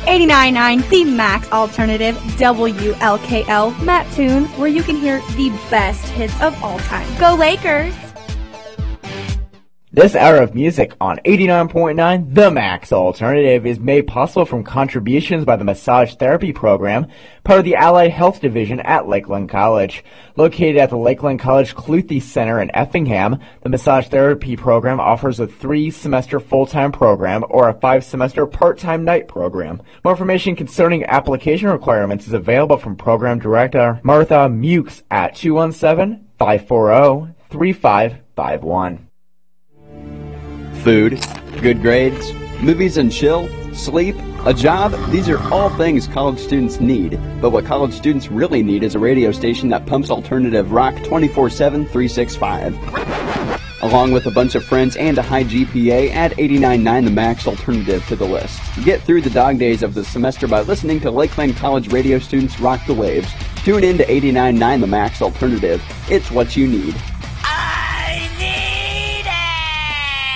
89.9 The Max Alternative, WLKL Mattoon, where you can hear the best hits of all time. Go Lakers! This hour of music on 89.9 The Max Alternative is made possible from contributions by the Massage Therapy Program, part of the Allied Health Division at Lakeland College. Located at the Lakeland College Cluthe Center in Effingham, the Massage Therapy Program offers a 3-semester full-time program or a 5-semester part-time night program. More information concerning application requirements is available from Program Director Martha Mukes at 217-540-3551. Food, good grades, movies and chill, sleep, a job, these are all things college students need. But what college students really need is a radio station that pumps alternative rock 24/7, 365. Along with a bunch of friends and a high GPA, add 89.9 The Max Alternative to the list. Get through the dog days of the semester by listening to Lakeland College radio students rock the waves. Tune in to 89.9 The Max Alternative. It's what you need.